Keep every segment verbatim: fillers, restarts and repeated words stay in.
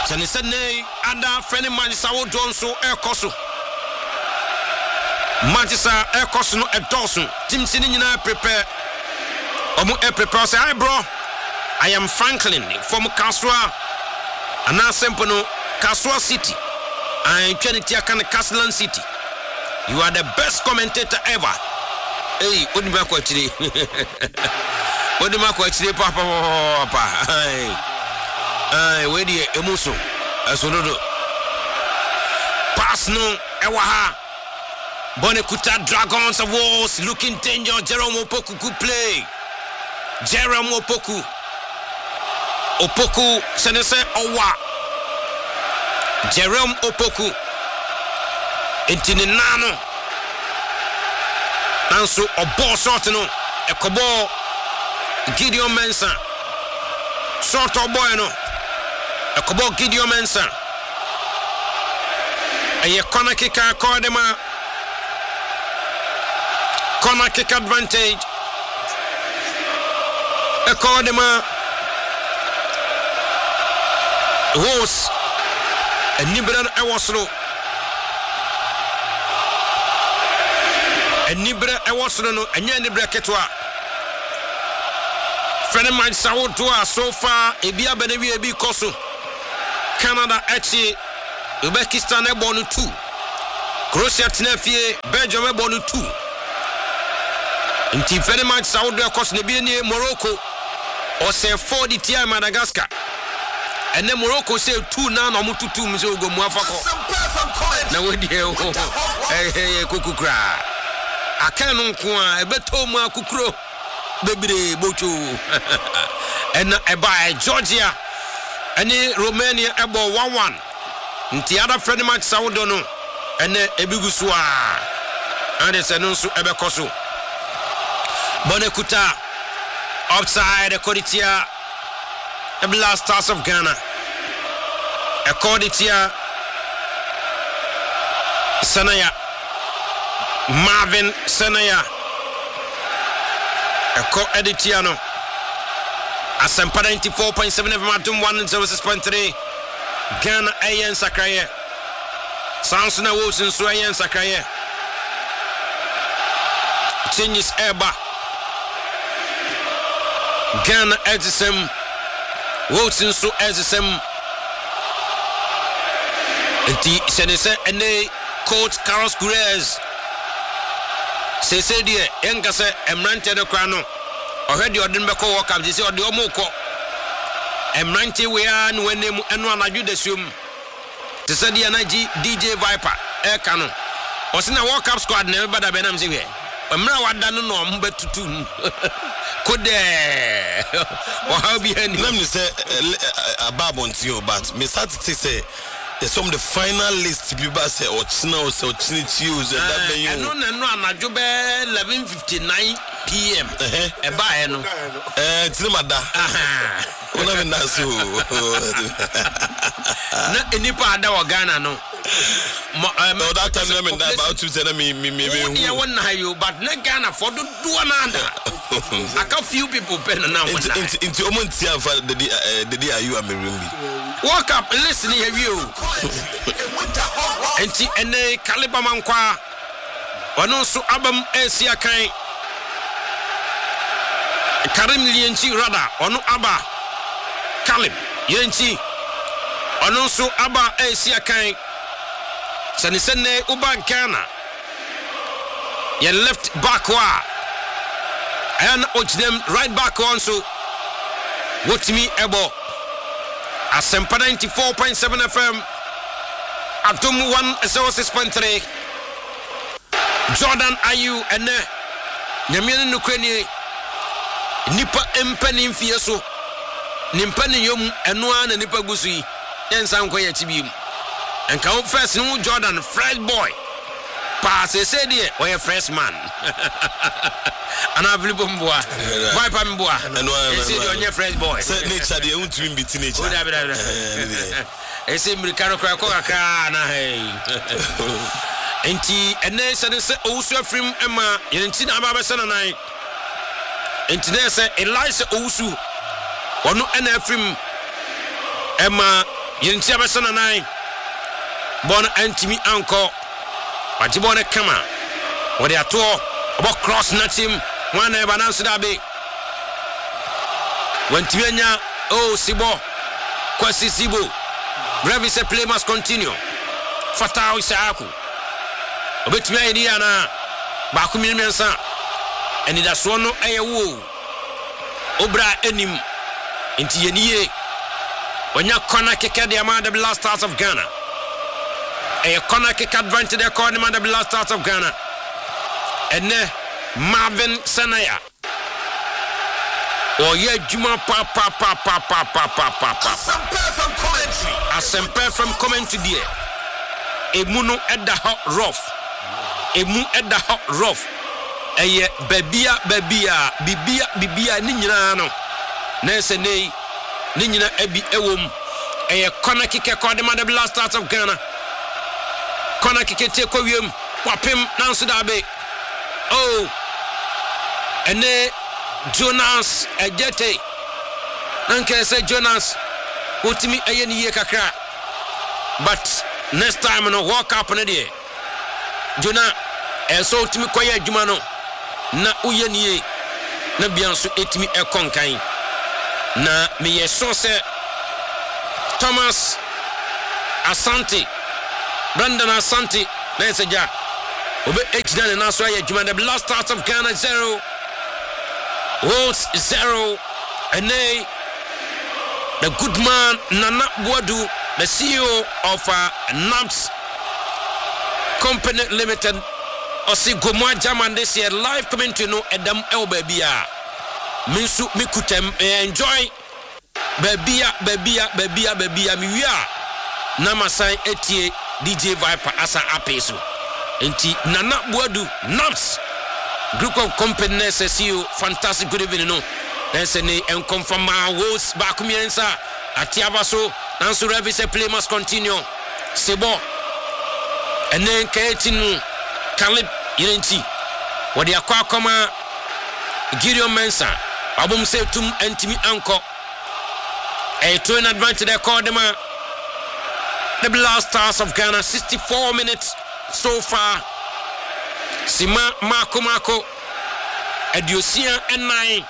Sani sene ada friend Manchester wo don so ekoso. Manchester ekoso no edoso. Team sini nyina prepare. Omo e prepare say hi bro. I am Franklin from Kaswa. Ana sempo no Kaswa City. I Trinity Akan Castle City. You are the best commentator ever. Hey, odima ko chire. Odima ko chire papa papa. Hey. Ay, we di emuso. Asododo. Pass no ewa ha. Bonekuta Dragons of Wars looking danger. Jerome Opoku could play. Jerome Opoku. Opoku senese owa. Jerome Opoku. Intini nano. Nanso obo short no. Ekobo Gideon Mensah. Short boy no. Ekobo Gideon Mensah. Aye corner kick Kodema. Corner kick advantage. Kodema. Horse. Enibran Ewoslo. Enibra Ewoslo no enya enibra ketwa. Friend man Sawotoa so far ebia benewi ebi koso. Canada echi Uzbekistan e bonu two. Croatia tinafie Belgium e bonu two. Inti friend man Sawotoa koso ne bi ni Morocco. O say four di tia Madagascar. And then Morocco say two now no mutu two mse go mu afako. Na we die o. Eh eh kukukra. Aka no nko a ebeto mu akukuro bebre bocho. And eba Georgia and Romania ebo one one. Nti other friend match Saudi no and ebigusu a. And they say no so ebekoso. Bonekuta outside the Koritia. The Blast Stars of Ghana. According to Sanaya Marvin Sanaya. Echo Editiano. Asempa ninety-four point seven F M Atum one and zero six point three. Ghana Ayen Sakaye. Sansona Wilson so Ayen Sakaye. Changes Eba. Ghana Edisem. Wilson so as the same. And the Senese and the coach Carlos Gurez. Say, say, dear, Enkase, Emrante the Crano. Already, I didn't call walk up. This is the Omoko. Emrante, we are when they and one I do the sum. To say the energy D J Viper, Air Canon. Was in a walk up squad, never but I benam here. I'm now I don't know, but to two. Could there or how be any? Let me say a babon to you, but me start to say some of the final list people say or chino so chinichi use that be you. I don't know na jobe eleven fifty-nine p m e ba e no eh tinimada aha ona me na so na enipa ada wa Ghana no no that time me about to say me me me me yeah one na you but na Ghana for do do na I can few people pen now one na into omonti afa the the day you am rembi walk up and listen here you enti ene Caliber mankwa ono so abam asia kan Karim Lienchi rada ono aba Caleb Lienchi ono so aba asia kan sane sene uba Ghana ye left back wa and watch them right back on so what me ebo Asempa ninety-four point seven F M Atom one zero six point three Jordan Ayu and Nyamian Nukreni Nipa empani mfie so nimpa ne yom eno ana nipa gusui ensan kwa ya tibim enka wo first no Jordan fresh boy pass say dey oye fresh man ana blibo mboa viper mboa say dey onye fresh boy say nature dey untumi biti nature o da bra bra ese mirikano kwa kwa ka na hey enti ene se se owusu afrim ema yenti na aba besa na nan enti ne se Elisha owusu ono ena afrim ema Yentia besana nine. Bon antimi anko. Wajibone kama. Wadi ato. Obo cross na team. Wana banansu dabe. Wentimianya. Oh Sibo. Kwasi Sibo. Brevi se play must continue. Fatao Isaaku. Obetimia Indiana. Baku Milmensa. And it has one no air woo. Obra enim. Inti yeniye. When you corner kick at the amount of last stars of Ghana. A corner kick advantage the corner amount of last stars of Ghana. And ne Marvin Sanaya. Oh yeah, Juma pa pa pa pa pa pa pa pa pa. From commentary. Asempe from commentary there. Emuno at the hot rough. Emu at the hot rough. Eye babia babia bibia bibia ni nyina no. Na se nei ni nyina abi ewom. Eye corner kick called the man the last start of Ghana. Corner kick take kwiem kwapem nanso da be. Oh. Ene Jonas Ejete. Nanke say Jonas utimi eye ni ye kakra. But next time no walk up na there. Jonah eso utimi koye adwuma no na uye nie na bianso etimi ekonkan. Na me yeso se Thomas Asante Brandon Asante na eseja obe ejina na so adwuma. The last start of Ghana zero Wolves zero. And they the good man Nana Boadu, the C E O of uh, Naps Company Limited, Osi Gomwa German this year live commentary no Edam El Babia. Minsu Mikutem enjoy Babia Babia Babia Babia Miya Namasai Etie D J Viper Asa Apesu. Enti Nana Boadu Naps Group of companies C E O fantastic good evening no. Nense ne enconfirm ma Wolves back miensa atiabaso nanso revi se play must continue. Sebo and then Kaetinu Caleb Irenti. What they akwa koma Gideon Mensa. Abum se tum entimi anko. A two in advance they call them the Blast Stars of Ghana. Sixty-four minutes so far. Sima Marco Marco Ediosia and nine.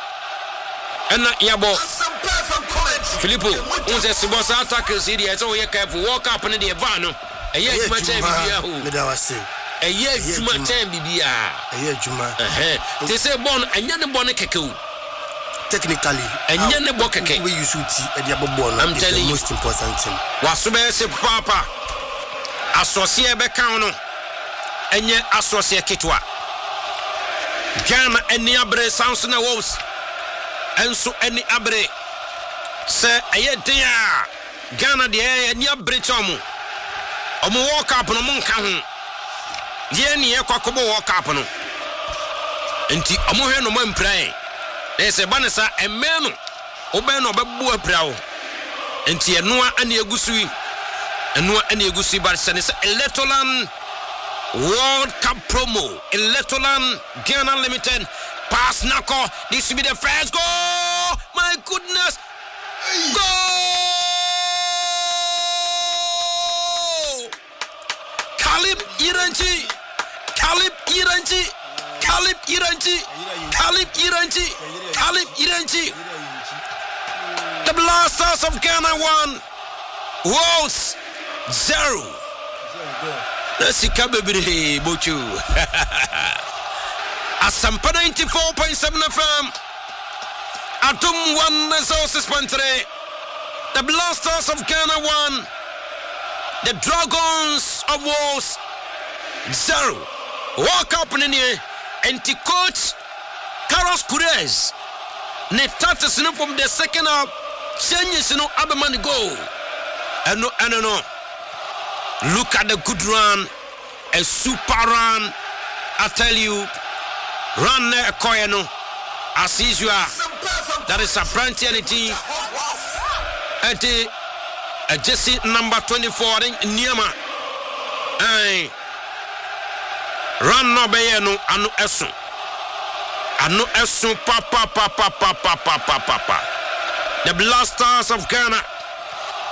And Yabo Filippo, who's a Sibosa attackers idiot, so you can walk up in the Avano. A year to my time, a year to my time, Bibia. A year to my they say born and you're the Bonnekeku. Technically, and you're the Bokake. We use it at the Bobon. I'm telling you, most important thing. What's the best, Papa? Associate Becano and yet associate Kitwa Ghana and Niabre sounds in the walls. And so any abre say aye dia Ghana de any abre chomu omo walk up no monka ho ye ne ekwakobo walk up no enti omo hwe no mamprai na se banesa emme no obe no obebu apra wo enti enoa ane egusui enoa ane egusui bar se ne se Eletoland World Cup promo Eletoland Ghana Limited. Pass Nako. This will be the first goal. My goodness. Goal. Caleb Iranchi. Caleb Iranchi. Caleb Iranchi. Caleb Iranchi. Caleb Iranchi. The Blasters of Ghana won. Wolves zero. Let's see Kabebiri Bochu. Asampa ninety-four point seven F M. Atum one resources point three. The Blasters of Ghana one. The Dragons of Wolves zero. Walk up in here. Anti coach Carlos Kurez. Ne tatas no from the second half. Changes no Abamani goal. And no, and no. Look at the good run. A super run. I tell you. Run there, Koyano. As usual, that is a branchity. At the Jesse number twenty-four in Niama. Aye. Run no Bayano, Anu Esu. Anu Esu, papa, papa, papa, papa, papa. The Blasters of Ghana.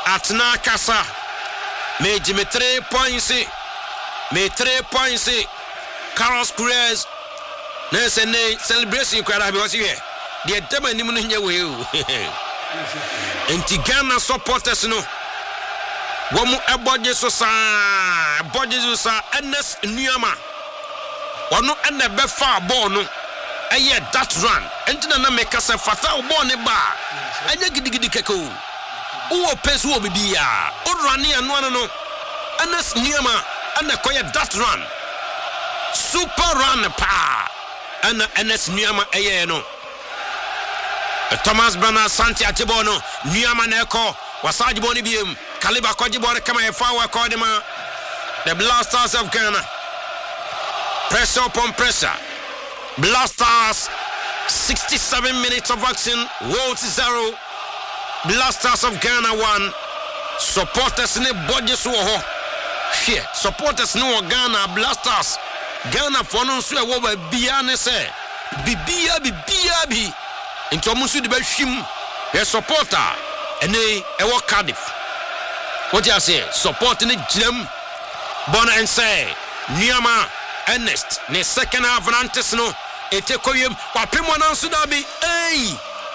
Atna Kasa. Me Jimmy three points. Me three points. Carlos Cruz. Nese ne celebration kwara because here. The dema ni munu nye we. Enti Ghana supporters no. Wamu ebodje so sa, ebodje so sa Ernest Nuama. Wano ene befa ball no. Eye that run. Enti na na make se fata ball ne ba. Anya gidigidi keko. Uwo pesu wo bibia. O run anu anu no. Ernest Nuama ene koye that run. Super run pa. Ana Ernest Nuama eye no. Thomas Bernard Santi Atibono Nuama neko wasajiboni biem Kaliba Kojibone kama efawa kodema. The Blasters of Ghana. Pressure upon pressure. Blasters sixty-seven minutes of action. Wolves zero. Blasters of Ghana one. Supporters ne budgets wo. Here, supporters no Ghana Blasters. Ghana for no so wo ba bia ne se. Bibia bibia bi. Into Musu de Bashim, your supporter, and they a Cardiff. What you say? Supporting the gym, Bona and say, Nuama, Ernest, ne second half of Antesno, a tekoyum, Wapimwana Sudabi, hey,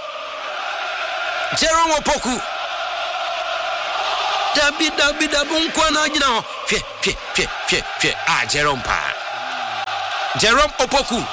Jerome Opoku, Dabi Dabi Dabunkwana, you know, Fie, Fie, Fie, Fie, Fie, ah, Jerome Pa, Jerome Opoku.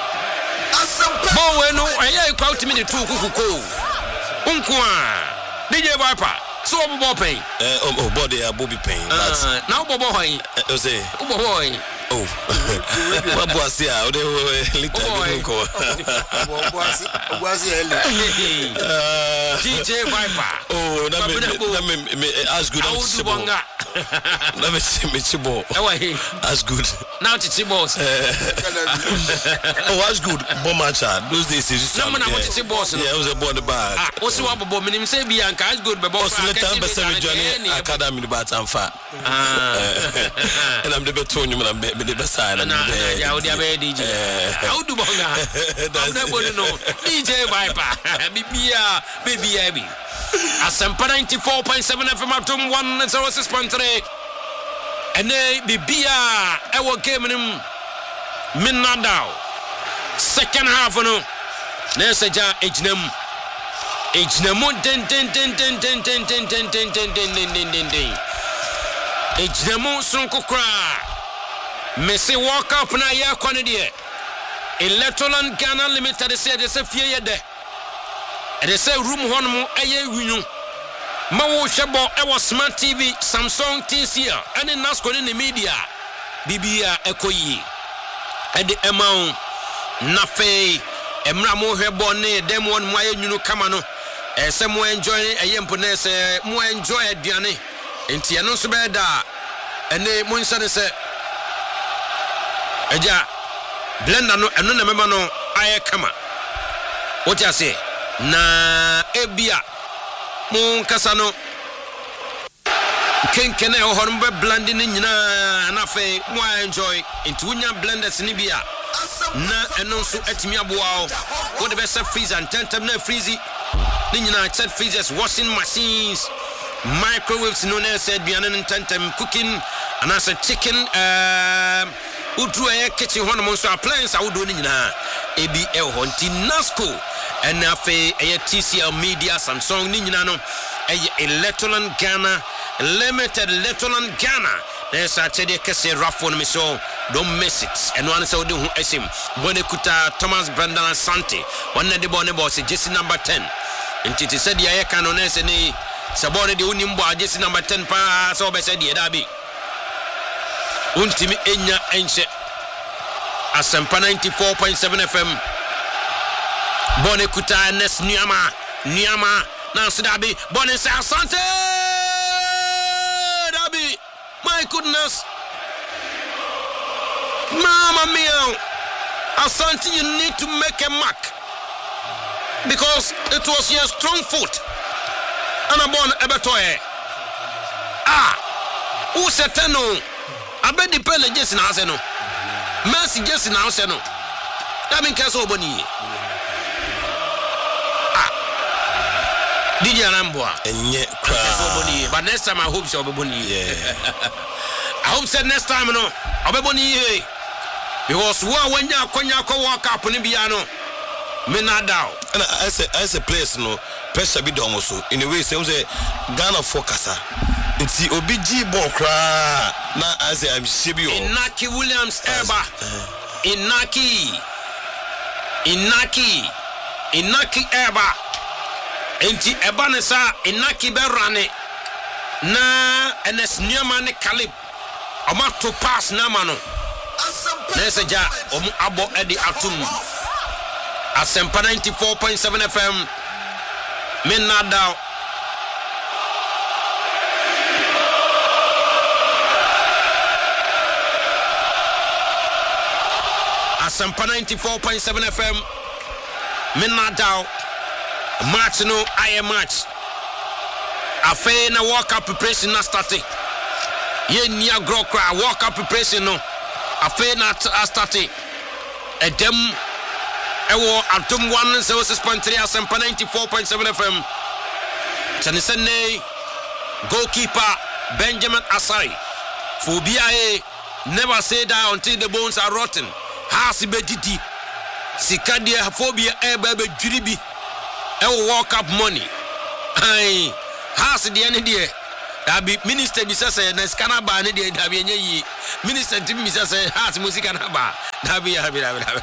Bo no aye kwout me the two kukuko. Unkwa. D J Viper. So bo pain. Eh oh body Bobby pain. Uh, now bo boy. I say. Bo boy. Oh. What boss here? O de little ko. Boss boss here. D J Viper. Oh, na me me as good as Chibo. Na me me Chibo. As good. Now to Chibo. Oh, as good. Bomacha. Those days is no man want to Chibo. Yeah, I was about the bad. Ah, what's what bo minim say Bianca as good be boss. Let time be seven journey academy the bat and fa. Ah. And I'm the better you man the best side. Na ya odi abe D J. How do bonga? I'm not going to know. D J Viper. Bibia, bibia bi. Asempa ninety-four point seven F M atom one oh six point three. Ene bibia ewo game nim Minadao. Second half no. Neseja ejnam. Ejnam den den den den den den den den den den den den den den. Ejnam sonko kra. Messi walk up na ya kwani de. Electoral Ghana Limited say they say fear de. They say room honum aye winyu. Ma wo hwebo e was smart T V, Samsung T C L, and in Nasco in the media. Bibia ekoyi. E de amount na fe emra mo hwebo ne dem won mo aye nwunu kama no. E say mo enjoy aye mpone say mo enjoy aduane. Enti eno so be da. Ene mo nsa ne say Eja blender no eno na mema no aye kama. What you say? Na ebia mon kasa no kenkene o hono be blending nyina na fe mo enjoy into unya blenders ni bia na eno so atimi aboa o wo de be set freezer and tentem na freezy ni nyina set freezers, washing machines, microwaves no na said bia na tentem cooking and as a chicken um udru e kitchen hono mo so appliance awodo ni nyina ebi e ho nti Nasco and afe e T C L Media Samsung ni nyina no e Electoral Ghana Limited Electoral Ghana there's a chede kese rafon me so don't miss it and one say odi hu esim bone kuta Thomas Bernard Santi one de bone boss jersey number ten nti te said ya ka no na se ni sabone de unim bo jersey number ten pa so be said ye da bi untimi enya enche Asempa ninety-four point seven F M Bone kuta Ernest Nuama Nuama na Dabi Bone say Asante Dabi my goodness Mama mia Asante you need to make a mark because it was your strong foot and a born ebetoye ah who seteno abedi pele jesi na ase no Mercy jesi na ase no that mean keso oboni ah D J Anambwa. Enye cry. But next time I hope so Obeboni. Yeah. I hope said next time no Obeboni. Because when you konya ko walk up ni biano. Me not doubt. And as a as a place no pressure be done also. In a way say Ghana focus. Nti obi G ball cry. Na as I'm Shibio. Inaki Williams Eba. Inaki. Inaki. Inaki Eba. Enti Eba nesa Inaki berane. Na enes Newman Calip. Oma to pass na mano. Nesa ja omu abo edi atum. Asempa ninety-four point seven F M. Me not doubt. Asempa ninety-four point seven F M. Me not doubt. Match no I match. Afe na walk up preparation na starting. Ye nia grow cry walk up preparation no. Afe na starting. Edem Ewo Atom one zero six point three Asempa ninety-four point seven F M. Tanisene goalkeeper Benjamin Asari. Phobia never say that until the bones are rotten. Hasi bedidi. Sikadia phobia e bebe juribi. Ewo walk up money. Ai hasi di ene die. Dabi minister bi sese na skana ba ne die dabi enye yi. Minister tim bi sese hasi musika na ba. Dabi dabi dabi dabi.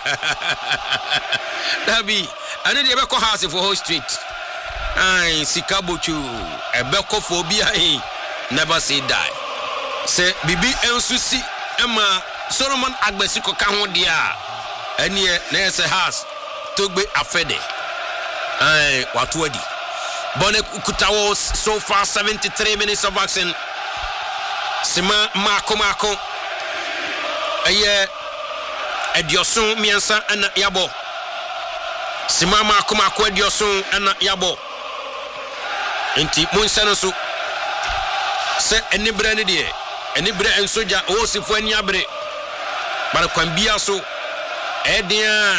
Dabi ane die be ko hasi for whole street. Ai sikabochu ebeko phobia e never say die. Se bibi ensusi ema Solomon Agbesi ko ka ho dia. Enie na se has togbe afede. Ai watu adi. Bone kutawo so far seventy-three minutes of action. Sima mako mako. Aye ediosun miensa ana yabo. Sima mako mako ediosun ana yabo. Enti munsano so se enibre ne die. Enibre ensoja o sifo ani abre. Bara kwambia so edia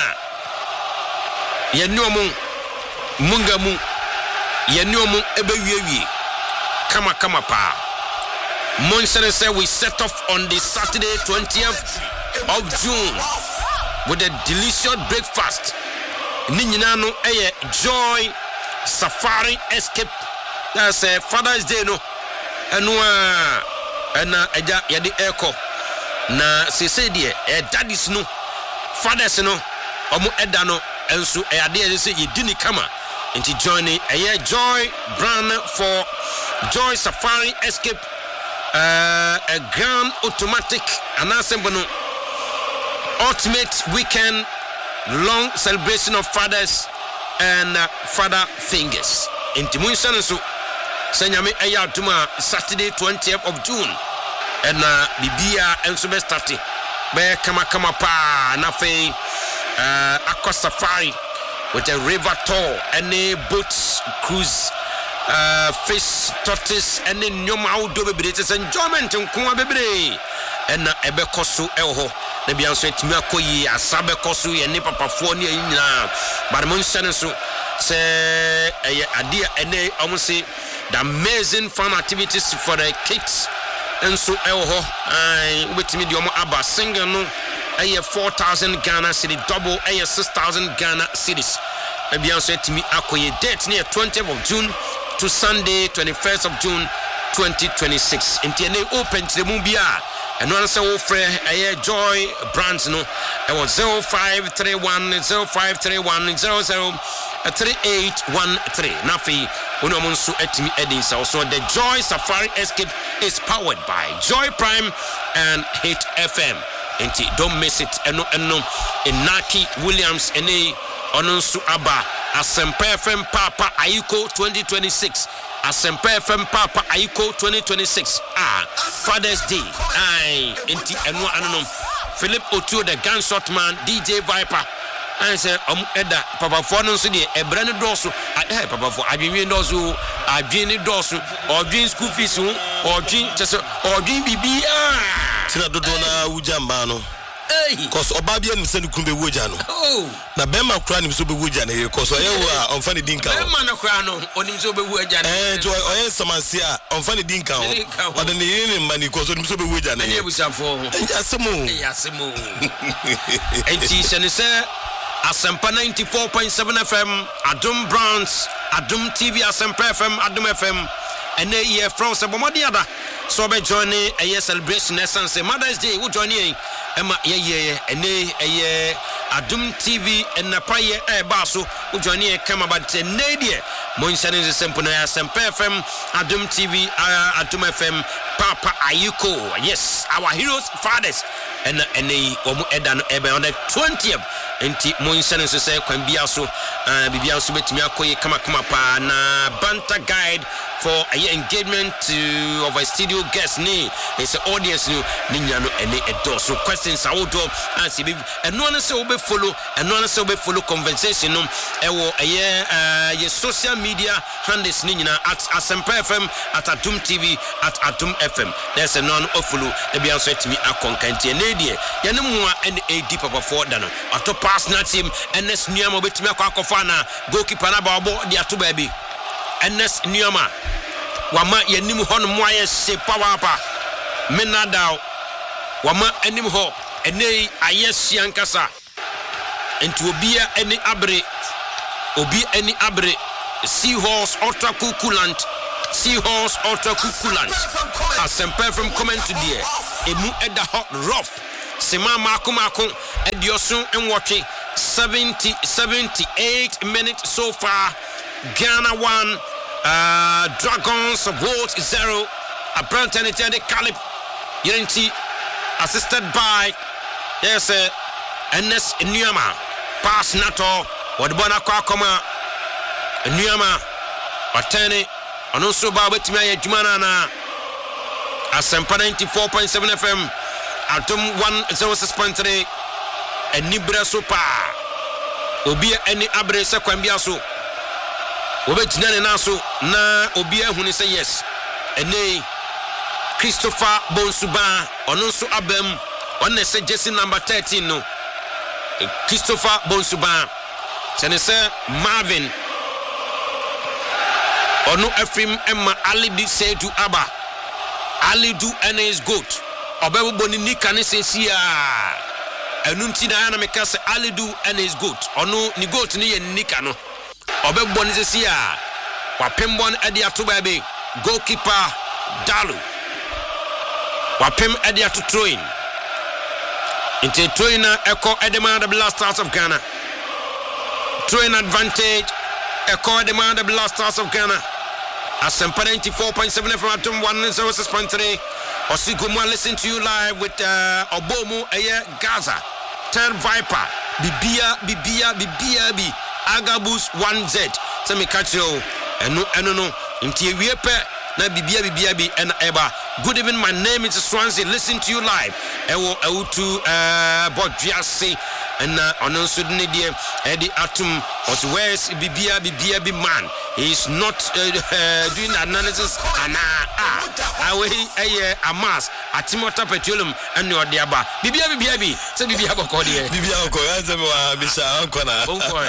yenuomu mungamu yenuomu ebewiwi kama kama pa Monsen say we set off on the Saturday twentieth of June with a delicious breakfast. Ni nyina no eye Joy Safari Escape. That's a Father's Day no. Eno a ena eja yede eko na sese de e daddies no fathers no omo eda no enso e ade e se yedini kama nti joining a Joy brand for Joy Safari Escape uh, a grand automatic anassemble no ultimate weekend long celebration of fathers and uh, father fingers nti munsan so senyame eya tuma Saturday twentieth of June and uh, bibia enso be start be kama kama pa na fe uh, aqua safari with a river tour and a boat cruise uh, fish tortoise and a nyoma udo bebre enjoyment nko bebre and uh, ebe koso eho na bia so etimi akoyi asabe koso ye ne papafo ne nyina but mon sene so se eye ade ene omse the amazing fun activities for the kids and so eho ai ubetimi de omo aba single no aye four thousand Ghana cedi double aye six thousand Ghana cedis e bia so etimi akoye date near twentieth of June to Sunday twenty-first of June twenty twenty-six intene open to the mubia and one say wo frɛ aye Joy brands no e was zero five three one zero five three one zero zero three eight one three nafi uno monsu etimi edin so so the Joy Safari Escape is powered by Joy Prime and Hit F M. Enti don't miss it eno eno Inaki Williams ene ononsu aba Asempa F M Papa Aiko twenty twenty-six Asempa F M Papa Aiko twenty twenty-six ah Father's Day ai enti eno anonom Philip Otuo the gunshot man D J Viper and say um eda papa for no so de ebra ne doso eh papa for adwin doso adwin ne doso odwin school fees odwin chese odwin bibi ah tina dodo na ujamba no cause obabia nim se nukun be woja no oh na bema kura nim so be woja na cause oye wo a onfa ne dinka bema na kura no onim so be woja na eh to oye samansi a onfa ne dinka ho ode ne yini mani cause onim so be woja na e busafo yasemu yasemu enti se ne se Asempa ninety-four point seven F M Adum Brands Adum T V Asempa F M Adum F M and a year from Sabomadiada so be joining a year celebration essence Mother's Day wo join ye Emma ye ye and a year Adum T V and na prayer e baso wo join ye come about Nadia Moinsanin Sempo na Asempa F M Adum T V Adum F M Papa Ayuko yes our heroes fathers and and a omu edan ebe on the twentieth enti Moinsanin so say kwan bia so bibia so betimi akoye kama kama pa na banter guide for a engagement to of a studio guest ni it's an audience ni ninya no ene edo so questions I would do answer be and no one say we follow and no one say we follow conversation no e wo eye uh your social media handles ni nyina at Asempa F M at Adum T V at Adum F M there's a non follow e bia so etimi akonkanti ene die ye ne mu a ene A D papa for da no ato pass na team ns nuama betimi akwakofa na goalkeeper na ba obo dia to ba bi ns nuama wama yanim ho no moaye se pawapa menadao wama anim ho enei ayesi ankasa enti obia eni abre obi eni abre seahorse ultra kukulant seahorse ultra kukulant Asempa from comment to there emu eda hot rough sema mako mako ediosun enwotwe seventy seventy-eight minutes so far Ghana one Uh, Dragons of World zero. A brand and Calip Yenti assisted by yes, uh, Ns Nyama pass Nato Wadbana Kwakoma Nyama Watani and also Babetmaya Jumana na Asempa ninety-four point seven F M Atom one oh six point three and Nibra Sopa Obia any Abre Sequambiaso Obejina ne naso na obi ahunu say yes ene Christopher Bonsuba ono so abam on say jersey number thirteen no Christopher Bonsuba sene say Marvin ono Efrim Emma Alidu say to Aba Alidu and his goat obebu boni nika ne sesia enunti na na meka say Alidu and his goat ono ni goat ne ye nika no Obebon is here. Wapembon Edia to baby. Goalkeeper Dalu. Wapem Edia to Troin. Into Troina Echo Edema the Blasters of Ghana. Troin advantage. Echo Edema the Blasters of Ghana. Asempa ninety-four point seven from Atom one oh six point three. Osigumwa listen to you live with uh, Obomu Eye Gaza. Third Viper. Bibia Bibia Bibia Bi. Agabus one Z. So me catch you. Eno eno no. Inti wiepe na bibia bibia bi and eba. Good evening. My name is Swansea. Listen to you live. Ewo ewu to uh Bodriasi and uh announced ni die Eddie Atum. What where's bibia bibia bi man? He is not uh, uh, doing analysis. Ana ah. Awe eye amas. Atimota petroleum and your diaba. Bibia bibia bi. So bibia boko die. Bibia boko. Anza wa bisha anko na. Boko.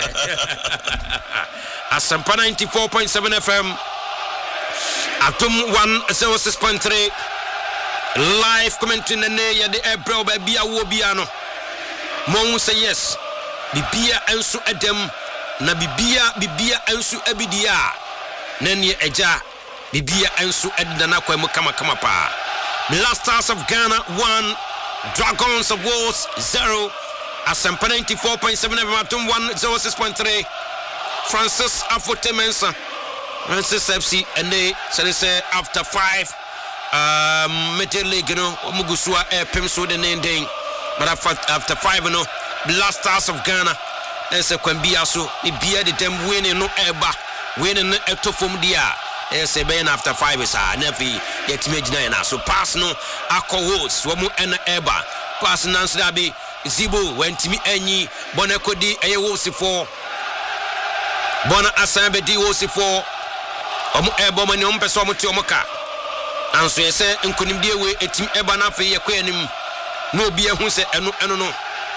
Asempa ninety-four point seven F M. Atom one oh six point three. Live commenting na ne ya de ebro ba bia wo bia no. Mo say yes. Bibia enso edem na bibia bibia enso abidia. Na ne eja bibia enso edda na kwa mu kama kama pa. Blasters of Ghana one, Dragons of Wars zero. Asempa ninety-four point seven F M Atom one oh six point three. Francis Afote Mensa. Francis F C and they say after five um Metal League you know Mugusua eh Pimso the name ding but after after five you know Blasters of Ghana and say Kwambia so bia the them winning no eba winning eto from dia eh say ben after five is ah nefi yet imagine na so pass no akọwos wo mu en eba pass nanso da be Zibo wentimi anyi bonakodi eye wo sifo bona asan be di wo sifo omo ebo mani omo peso omo ti omo ka anso yese nkunimdie we etim eba na fe ye kwanim no be a hu se eno eno no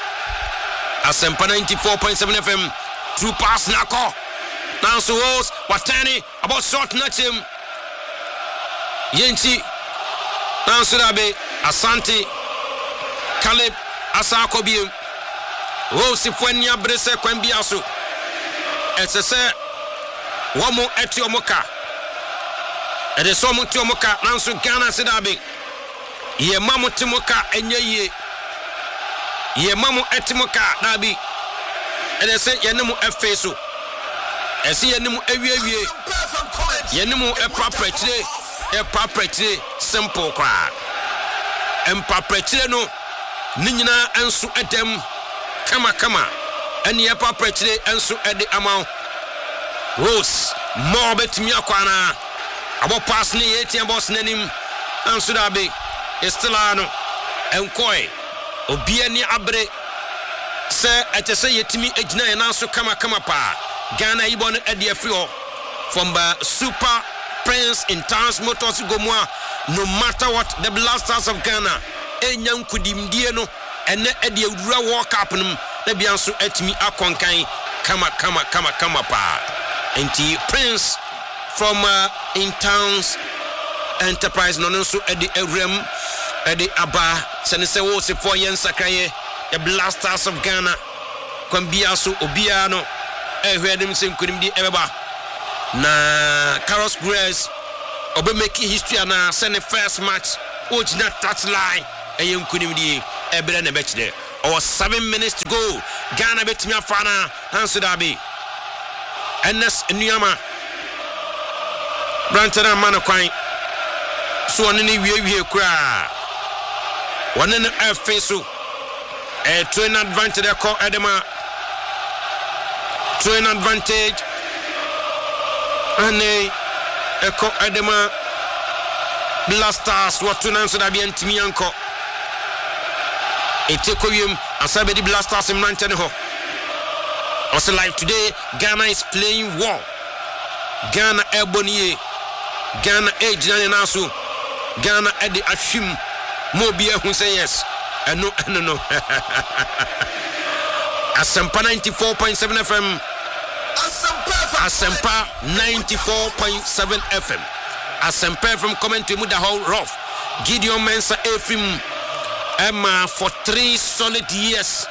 Asempa ninety-four point seven F M true pass nako now so Wolves Watani about short notch him Yenchi now so dabe Asante Caleb Asakobie Wolves ifwania brese kwambia so esese womo eti omoka ede so mo ti omoka now so Ghana se dabe ye mamu timoka enye ye ye mamu etimoka dabi ene se yenemu efe so ese yenemu awiewie yenemu epaprechire epaprechire simple kwa empaprechire no ni nyina enso edem kama kama ene epaprechire enso ede amaw Rose mo betimi akwana abo pass ni yetia boss nanim enso dabi estelano enkoi obia ni abre se etese yetimi egina na so kama kama pa Ghana ibon ede afrio from the Super Prince in Towns Motors Gomwa no matter what the Blasters of Ghana enyam kudimdie no ene ede awura World Cup num na bia so etimi akonkan kama kama kama kama pa enti Prince from uh, in Towns Enterprise no no so ede awram ede aba sene se wo se for yen sakraye the Blasters of Ghana kwambia so obia no ehwedem se nkunim di ebeba na Carlos Grace obe make history na sene first match original touchline eye nkunim di ebere na bechide or seven minutes to go Ghana betimi afana hanso dabi Ns Nnuama Brantana manokwan so one ni wie wie kura one no afa so a train advantage ko edema train advantage ane eko edema Blasters what to nanso da bien timi anko etekoyem asabe di Blasters im nante ne ho also like today Ghana is playing well Ghana eboniye Ghana ejina na so Ghana edi afim mo bia hu say yes eno eno no Asempa ninety-four point seven F M Asempa ninety-four point seven F M Asempa F M commentary mu da how rough Gideon Mensah Efim Emma for three solid years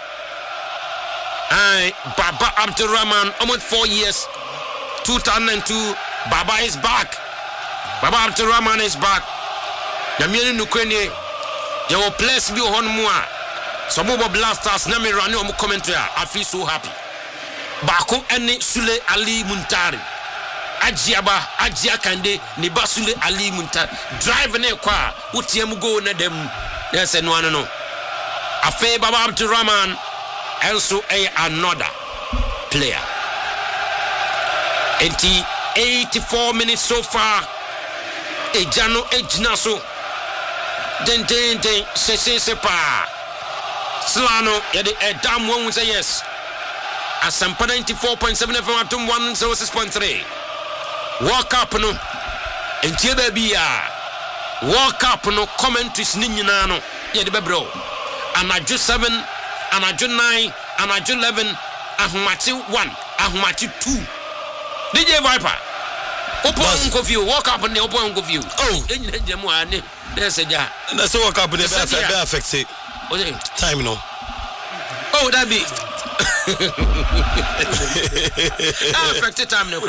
I Baba Abdurrahman almost four years two thousand two Baba is back Baba Abdurrahman is back Nyamienu nukwene Your place be on moi. Some of Blasters na me run on commentary. I feel so happy. Bako ene Sule Ali Muntari. Ajiaba Ajia Kande ni ba Sule Ali Muntari. Drive ne kwa utiemu go na dem. Yes no no no. Afe Baba Abdurrahman also a another player. Enti eighty-four minutes so far. Ejano ejnaso. Den den den se se se pa Slano yede edam won say yes Asempa ninety-four point seven F M atom one oh six point three World Cup no entie ba bia World Cup no commentaries ni nyina no yede bebro Anaju seven Anaju nine Anaju eleven Ahumati one Ahumati two D J Viper Opo unko view World Cup ne opo unko view oh enyina jemu ane there's a ja. That's the World Cup. They be affected. Time no. Oh, that be. Affected time no.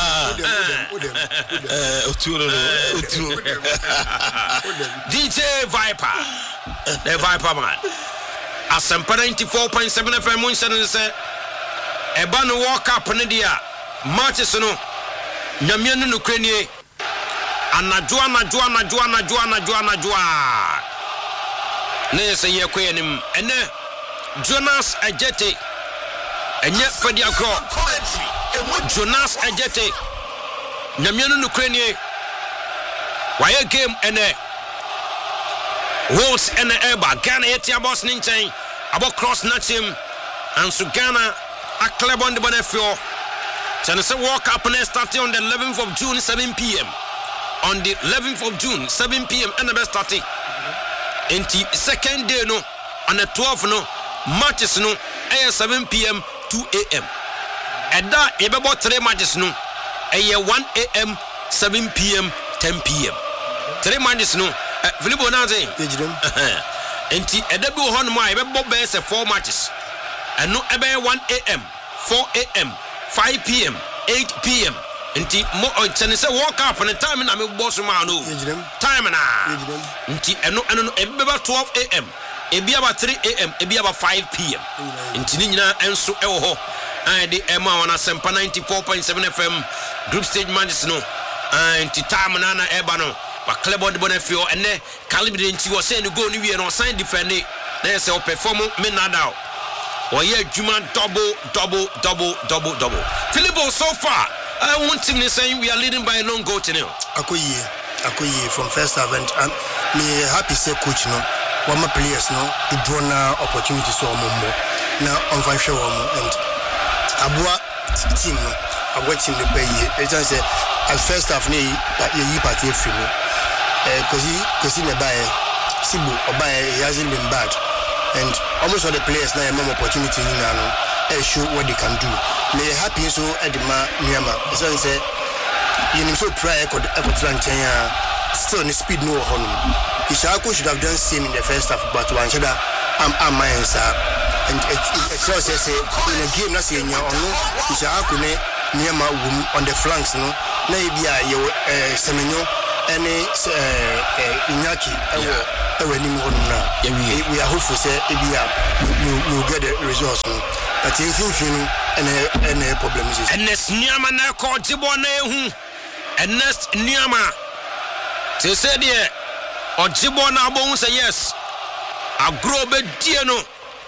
D J Viper, the Viper man. Asempa ninety-four point seven F M. One channel say. Eba no World Cup ne dia. Matches no. Nyamienu no krenie. Anajua anajua anajua anajua anajua anajua ne se ye kwenim ene Jonas Ajete enye fadi akro Jonas Ajete nyamienu no krenie waye game ene Wolves ene eba Ghana yetia boss ninchen abo cross nachim ansu Ghana a club on the bonefio chance World Cup ne start on the eleventh of June seven p m On the eleventh of June, seven p m and the best starting. In the second day, no, on the twelfth no matches no eh seven p.m. two a.m. Eda ebebo three matches no eh one a.m. seven p.m. ten p.m. Three matches no Philippe Onaze enti eda bi ho no ma ebebo be say four matches and no ebe one a.m. four a.m. five p.m. eight p.m. Nti mo chene se walk up on the time na me boss ma no time na nti eno eno ebeba twelve a.m. ebi aba three a.m. ebi aba five p.m. nti ni nyina enso ewo ho and the Emma on Asempa ninety-four point seven F M group stage matches no and time na na eba no ba Clebon Bonefio ene calibre nti wo say no go ni wie no sign defend na say o perform me nada o ye juma double double double double double Philippe so far I want him to say we are leading by a long goal to nil. Akoye, Akoye from first half and um, me happy say coach no. One my players no to draw na opportunities so more. Now on five show and Abua team no. Abua team the pay. It's say at first half ni that ye party free no. Eh, cause he cause he never Sibu Obaye he hasn't been bad and almost all the players now have more opportunity in now. Eh, show what they can do. Me happy so edema Myanmar. So say you need to try echo echo Tanzania still the speed no honum. Ishako should have done same in the first half but one should am am my answer and it so say say in a game na say nya ono Ishako ne Myanmar wum on the flanks no na e bia ye Semenyo ene eh Inyaki ewo ewo ni mo honum na we are hopeful say e bia you get the results no but if you feel any any problems is and next Nyama na ko jibo na ehu and next Nyama say say there o jibo na abon say yes agro be die no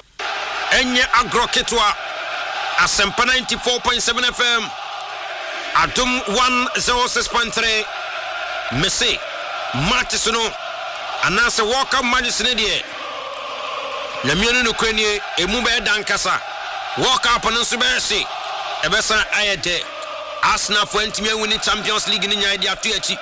enye agro ketwa Asempa ninety-four point seven F M Adum one oh six point three Messi matches no anase walk up matches ne there na mienu no kwani emu be dankasa walk up on Subesi Ebesa Ayede Arsenal for Entime winning Champions League in Nigeria to achi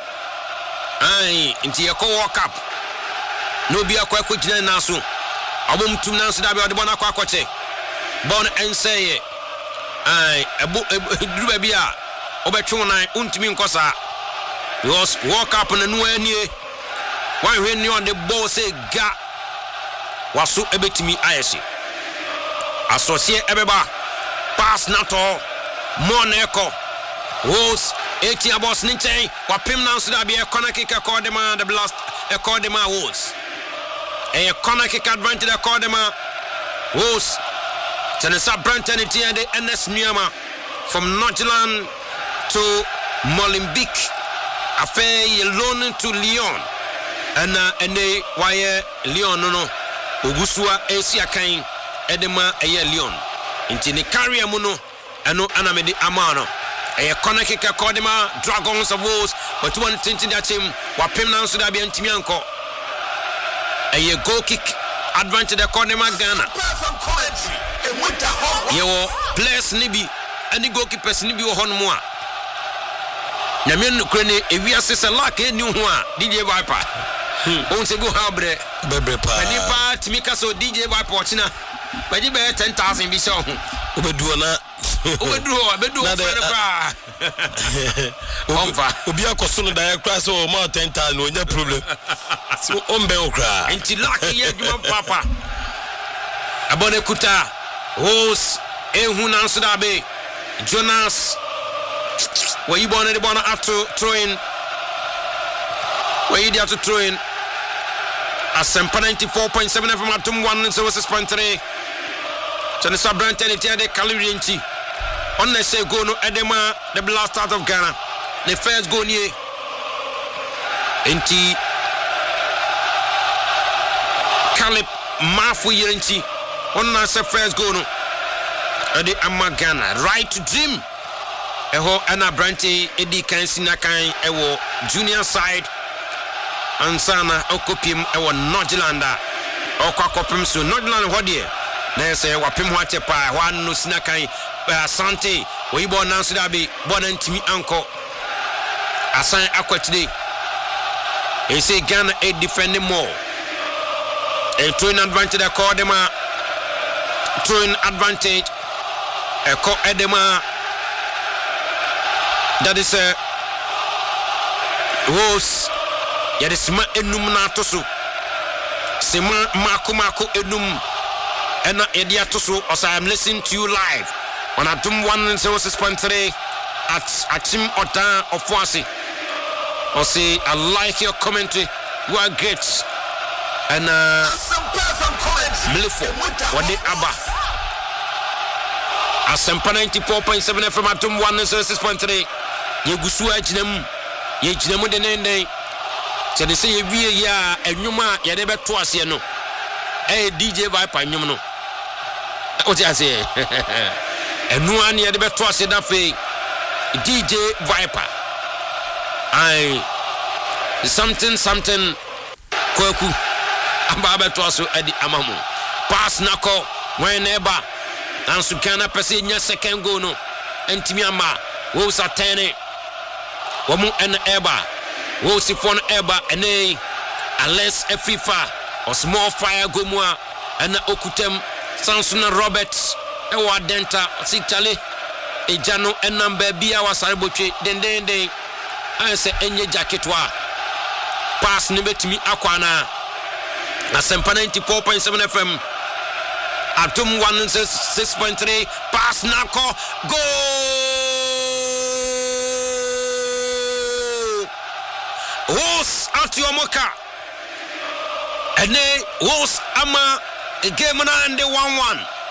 ai inti yako walk up no bi akwa kwagina na so abom tum na so da be ode bona akwa akoche bon enseye ai ebu duru bi a obetwe nan untimi nkosa because walk up na no anie wan hwe ni on the ball say ga waso ebetimi ayesi associate ebeba pass nato moneko Wolves eighty abos ninchen wapim na nso da be e corner kick accordema the blast accordema Wolves a corner kick advantage accordema Wolves Tenesa Branton itiende N S Nyama from Nordjylland to Molenbeek afe loan to Lyon and uh, and they why Lyon no no ogusua Asia kan edema eye Lyon inti ni carrier mu no eno anamedi amano eye corner kick accordema Dragons of Wolves but one tintin that team wapem na nso da bia ntimi anko eye goal kick advantage accordema Ghana yewo players ni bi ani goalkeepers ni bi wo hono mu a na men krene ewiase se lack eni ho a D J Viper on se go habre bebre pa ani pa timika so D J Viper ochina baji be ten thousand bi so ho obeduo na obeduo obeduo fere kwa onfa obi akoso no da kra so ma ten thousand no nya problem so ombe okra enti lack ye djuma papa abone kuta Hos ehu na nso da be Jonas where you born the born to throw in where you there to throw in Asempa ninety-four point seven F M Atum one oh six point three Tenesa Branton itiende Kaliri nti on the say go no edema the blast out of Ghana the first goal nie nti Caleb Mafu yenti on na say first goal no ade ama Ghana right to dream eho ana Branty edi kan sina kan ewo junior side ansana okopim ewo Nordjylland okwa kopim so Nordjylland ho de na say wapem ho atepa ho anu sina kan Asante oyibo nanso da be bona ntimi anko asan akwatide e say Ghana e defend more A throwing advantage a call them a throwing advantage a call edema. That is a Rose. Yadisma enum na tosu. Sema mako mako enum. Ena edia tosu. Also, I'm listening to you live on Atum one oh six point three at Atim Otan of Wasi. I say I like your commentary. You are great. And uh Blifo Wadi Abba Asempa ninety-four point seven F M Atum one oh six point three. Ye gusu ajinem ye jinemu de nende. Se de say ye wie ya enwuma ye de beto ase no. Eh D J Viper enwum no. O ti ase. Enu an ye de beto ase da fe D J Viper. I something something kwaku amba beto aso adi amamu. Pass nako whenever ansu kana pese nya second goal no. Entimi ama wo satene Wamu en eba wo si fon eba ene Alex Efifa or small fire gomwa and okutem Sansuna Roberts e wa denta sitale e jano enamba bia wasare botwe den den den an se enye jacketwa pass ne betimi akwana Asempa ninety-four point seven F M Atum one oh six point three pass nako goal Wolves at your moka. And they Wolves ama a game na and one one.